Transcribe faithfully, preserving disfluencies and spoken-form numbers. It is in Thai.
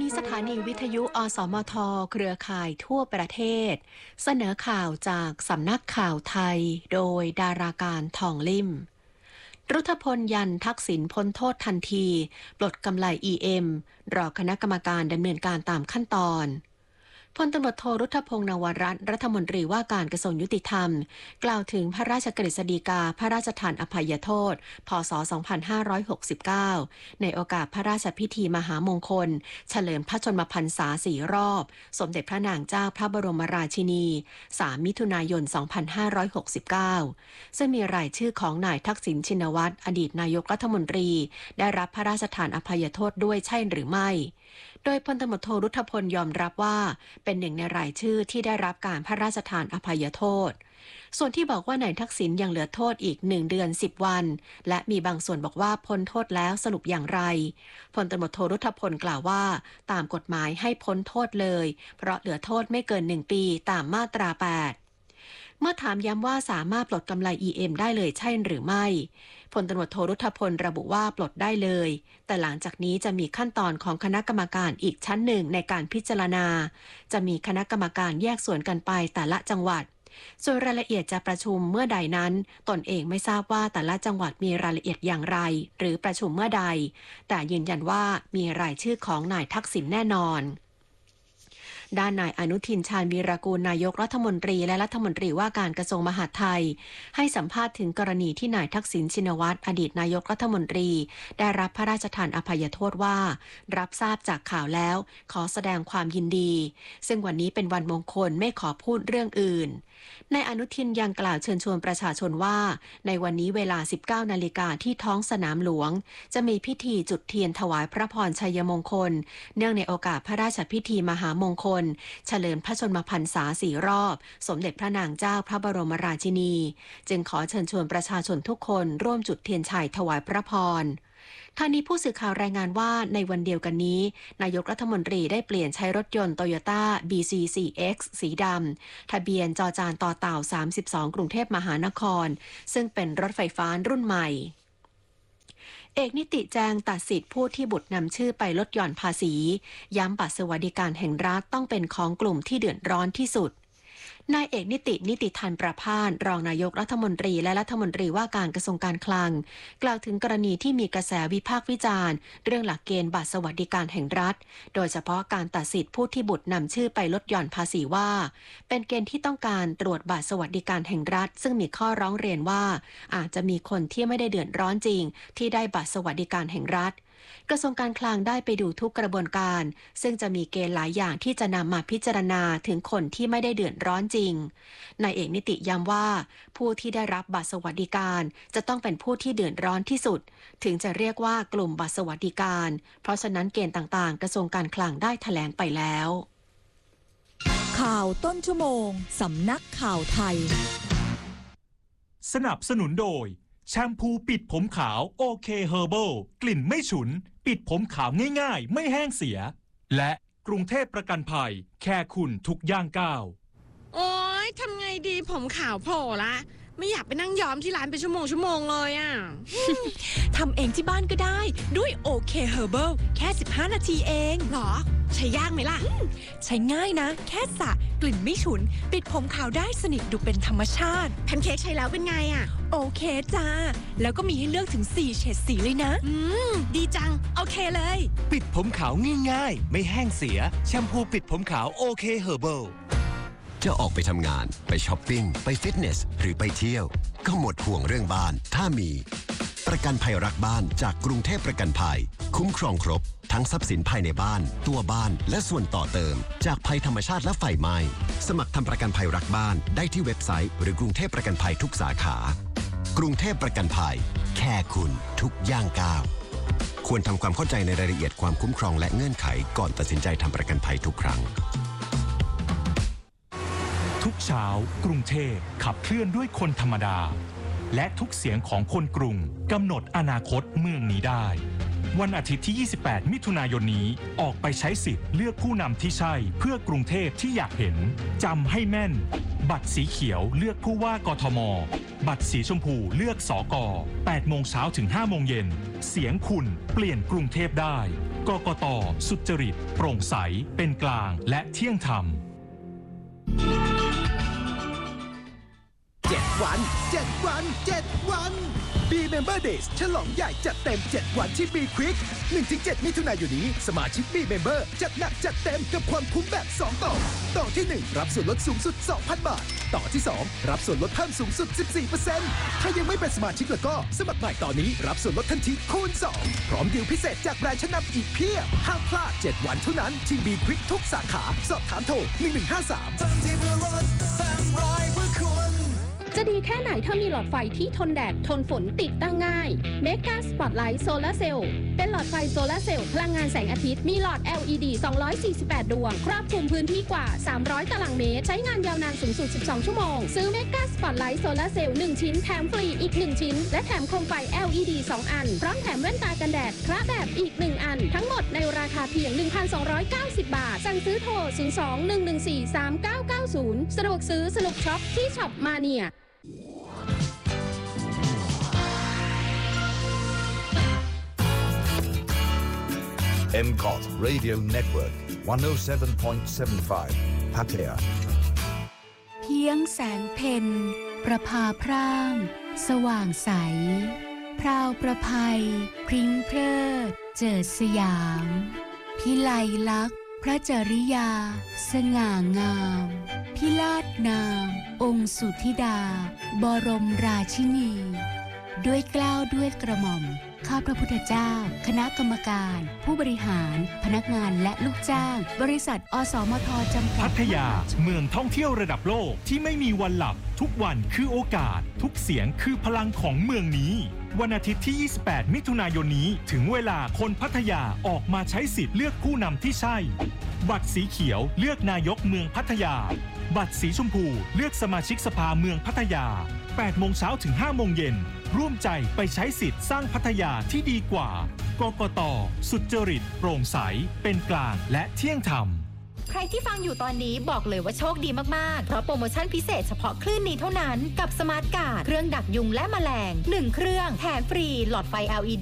นี้สถานีวิทยุอสมทเครือข่ายทั่วประเทศเสนอข่าวจากสำนักข่าวไทยโดยดาราการทองลิ่มรุทพลยันทักษิณพ้นโทษทันทีปลดกำไร อี เอ็ม รอคณะกรรมการดำเนินการตามขั้นตอนพลตำรวจโทรุทพงษ์นวรัตน์รัฐมนตรีว่าการกระทรวงยุติธรรมกล่าวถึงพระราชกฤษฎีกาพระราชทานอภัยโทษพ.ศ. สองพันห้าร้อยหกสิบเก้าในโอกาสพระราชพิธีมหามงคลเฉลิมพระชนมพรรษาสี่รอบสมเด็จพระนางเจ้าพระบรมราชินีสามมิถุนายนสองพันห้าร้อยหกสิบเก้าซึ่งมีรายชื่อของนายทักษิณชินวัตรอดีตนายกรัฐมนตรีได้รับพระราชทานอภัยโทษด้วยใช่หรือไม่โดยพลตำรวจโทรุทพลยอมรับว่าเป็นหนึ่งในรายชื่อที่ได้รับการพระราชทานอภัยโทษส่วนที่บอกว่านายทักษิณยังเหลือโทษอีกหนึ่งเดือนสิบวันและมีบางส่วนบอกว่าพ้นโทษแล้วสรุปอย่างไรพลตำรวจโทรุทพลกล่าวว่าตามกฎหมายให้พ้นโทษเลยเพราะเหลือโทษไม่เกินหนึ่งปีตามมาตราแปดเมื่อถามย้ำว่าสามารถปลดกำไร อี เอ็ม ได้เลยใช่หรือไม่พลตำรวจโทรุทพลระบุว่าปลดได้เลยแต่หลังจากนี้จะมีขั้นตอนของคณะกรรมการอีกชั้นหนึ่งในการพิจารณาจะมีคณะกรรมการแยกส่วนกันไปแต่ละจังหวัดส่วนรายละเอียดจะประชุมเมื่อใดนั้นตนเองไม่ทราบว่าแต่ละจังหวัดมีรายละเอียดอย่างไรหรือประชุมเมื่อใดแต่ยืนยันว่ามีรายชื่อของนายทักษิณแน่นอนด้านนายอนุทินชาญวีรกูลนายกรัฐมนตรีและรัฐมนตรีว่าการกระทรวงมหาดไทยให้สัมภาษณ์ถึงกรณีที่นายทักษิณชินวัตรอดีตนายกรัฐมนตรีได้รับพระราชทานอภัยโทษว่ารับทราบจากข่าวแล้วขอแสดงความยินดีซึ่งวันนี้เป็นวันมงคลไม่ขอพูดเรื่องอื่นนายอนุทินยังกล่าวเชิญชวนประชาชนว่าในวันนี้เวลา สิบเก้านาฬิกาที่ท้องสนามหลวงจะมีพิธีจุดเทียนถวายพระพรชัยมงคลเนื่องในโอกาสพระราชพิธีมหามงคลเฉลิมพระชนมพรรษาสี่รอบสมเด็จพระนางเจ้าพระบรมราชินีจึงขอเชิญชวนประชาชนทุกคนร่วมจุดเทียนชัยถวายพระพรทางนี้ผู้สื่อข่าวรายงานว่าในวันเดียวกันนี้นายกรัฐมนตรีได้เปลี่ยนใช้รถยนต์ Toyota บี ซี โฟร์ เอ็กซ์ สีดำทะเบียนจอจานต่อเต่าสามสิบสองกรุงเทพมหานครซึ่งเป็นรถไฟฟ้ารุ่นใหม่เอกนิติแจงตัดสิทธิผู้ที่บุตรนำชื่อไปลดหย่อนภาษีย้ำบัตรสวัสดิการแห่งรัฐต้องเป็นของกลุ่มที่เดือดร้อนที่สุดนายเอกนิตินิติธันประภาสรองนายกรัฐมนตรีและรัฐมนตรีว่าการกระทรวงการคลังกล่าวถึงกรณีที่มีกระแสวิพากษ์วิจารณ์เรื่องหลักเกณฑ์บัตรสวัสดิการแห่งรัฐโดยเฉพาะการตัดสิทธิผู้ที่บุตรนำชื่อไปลดหย่อนภาษีว่าเป็นเกณฑ์ที่ต้องการตรวจบัตรสวัสดิการแห่งรัฐซึ่งมีข้อร้องเรียนว่าอาจจะมีคนที่ไม่ได้เดือดร้อนจริงที่ได้บัตรสวัสดิการแห่งรัฐกระทรวงการคลังได้ไปดูทุกกระบวนการซึ่งจะมีเกณฑ์หลายอย่างที่จะนำมาพิจารณาถึงคนที่ไม่ได้เดือดร้อนจริงนายเอกนิติย้ำว่าผู้ที่ได้รับบัตรสวัสดิการจะต้องเป็นผู้ที่เดือดร้อนที่สุดถึงจะเรียกว่ากลุ่มบัตรสวัสดิการเพราะฉะนั้นเกณฑ์ต่างๆกระทรวงการคลังได้แถลงไปแล้วข่าวต้นชั่วโมงสำนักข่าวไทยสนับสนุนโดยแชมพูปิดผมขาวโอเคเฮอร์เบิลกลิ่นไม่ฉุนปิดผมขาวง่ายๆไม่แห้งเสียและกรุงเทพประกันภัยแค่คุณทุกย่างก้าวโอ๊ยทำไงดีผมขาวโผล่ละไม่อยากไปนั่งย้อมที่ร้านเป็นชั่วโมงชั่วโมงเลยอ่ะทำเองที่บ้านก็ได้ด้วยโอเคเฮอร์เบิลแค่สิบห้านาทีเองหรอใช้ยากไหมล่ะใช้ง่ายนะแค่สระกลิ่นไม่ฉุนปิดผมขาวได้สนิทดูเป็นธรรมชาติแพนเค้กใช้แล้วเป็นไงอ่ะโอเคจ้าแล้วก็มีให้เลือกถึงสี่เฉดสีเลยนะอืมดีจังโอเคเลยปิดผมขาวง่ายๆไม่แห้งเสียแชมพูปิดผมขาวโอเคเฮอร์เบิลจะออกไปทำงานไปช้อปปิ้งไปฟิตเนสหรือไปเที่ยวก็หมดห่วงเรื่องบ้านถ้ามีประกันภัยรักบ้านจากกรุงเทพประกันภัยคุ้มครองครบทั้งทรัพย์สินภายในบ้านตัวบ้านและส่วนต่อเติมจากภัยธรรมชาติและไฟไหม้สมัครทำประกันภัยรักบ้านได้ที่เว็บไซต์หรือกรุงเทพประกันภัยทุกสาขากรุงเทพประกันภัยแค่คุณทุกย่างก้าวควรทำความเข้าใจในรายละเอียดความคุ้มครองและเงื่อนไขก่อนตัดสินใจทำประกันภัยทุกครั้งทุกเช้ากรุงเทพขับเคลื่อนด้วยคนธรรมดาและทุกเสียงของคนกรุงกำหนดอนาคตเมืองนี้ได้วันอาทิตย์ที่ยี่สิบแปดมิถุนายนนี้ออกไปใช้สิทธิ์เลือกผู้นำที่ใช่เพื่อกรุงเทพที่อยากเห็นจำให้แม่นบัตรสีเขียวเลือกผู้ว่ากทมบัตรสีชมพูเลือกสกแปดโมงเช้าถึงห้าโมงเย็นเสียงคุณเปลี่ยนกรุงเทพได้กกต.สุจริตโปร่งใสเป็นกลางและเที่ยงธรรมเจ็ดวันเจ็ดวันเจ็ดวัน B Member Days ฉลองใหญ่จัดเต็มเจ็ดวันที่ B Quick หนึ่งถึงเจ็ด มิถุนายนนี้สมาชิก B Member จัดหนักจัดเต็มกับความคุ้มแบบสองต่อต่อที่หนึ่งรับส่วนลดสูงสุด สองพัน บาทต่อที่สองรับส่วนลดเพิ่มสูงสุด สิบสี่เปอร์เซ็นต์ ถ้ายังไม่เป็นสมาชิกแล้วก็สมัครใหม่ตอนนี้รับส่วนลดทันทีคูณสองพร้อมดีลพิเศษจากแบรนด์ชั้นนำอีกเพียบห้ามพลาดเจ็ดวันเท่านั้นที่ B Quick ทุกสาขาสอบถามโทรหนึ่งหนึ่งห้าสามจะดีแค่ไหนถ้ามีหลอดไฟที่ทนแดดทนฝนติดตั้งง่าย Mega Spotlight Solar Cell เป็นหลอดไฟโซลาร์เซลล์พลังงานแสงอาทิตย์มีหลอด แอล อี ดี สองร้อยสี่สิบแปด ดวงครอบคลุมพื้นที่กว่าสามร้อยตารางเมตรใช้งานยาวนานสูงสุดสิบสองชั่วโมงซื้อ Mega Spotlight Solar Cell หนึ่งชิ้นแถมฟรีอีกหนึ่งชิ้นและแถมโคมไฟ แอล อี ดี สองอันพร้อมแถมแว่นตากันแดดพระแบบอีกหนึ่งอันทั้งหมดในราคาเพียง หนึ่งพันสองร้อยเก้าสิบ บาทสั่งซื้อโทรศูนย์ สอง หนึ่ง หนึ่ง สี่ สาม เก้า เก้า ศูนย์สะดวกซื้อสนุกช็อปที่ช็อปมาเนียเอ็ม ซี โอ ที Radio Network หนึ่งศูนย์เจ็ดจุดเจ็ดห้า พัทยาเพียงแสงเพ็ญประภาพร่างสว่างใสพราวประภัยพริ้งเพลิดเจิดสยามพิไลลักษณ์พระจริยาสง่างามพิลาศนามองค์สุธิดาบรมราชินีด้วยเกล้าด้วยกระหม่อมข้าพระพุทธเจ้าคณะกรรมการผู้บริหารพนักงานและลูกจ้างบริษัทอสมทจำกัดพัทยาเมืองท่องเที่ยวระดับโลกที่ไม่มีวันหลับทุกวันคือโอกาสทุกเสียงคือพลังของเมืองนี้วันอาทิตย์ที่ยี่สิบแปดมิถุนายนนี้ถึงเวลาคนพัทยาออกมาใช้สิทธิ์เลือกผู้นำที่ใช่บัตรสีเขียวเลือกนายกเมืองพัทยาบัตรสีชมพูเลือกสมาชิกสภาเมืองพัทยาแปดโมงเช้าถึงห้าโมงเย็นร่วมใจไปใช้สิทธิ์สร้างพัทยาที่ดีกว่ากกต.สุจริตโปร่งใสเป็นกลางและเที่ยงธรรมใครที่ฟังอยู่ตอนนี้บอกเลยว่าโชคดีมากๆเพราะโปรโมชั่นพิเศษเฉพาะคลื่นนี้เท่านั้นกับสมาร์ทการ์ดเครื่องดักยุงและแมลงหนึ่งเครื่องแถมฟรีหลอดไฟ แอล อี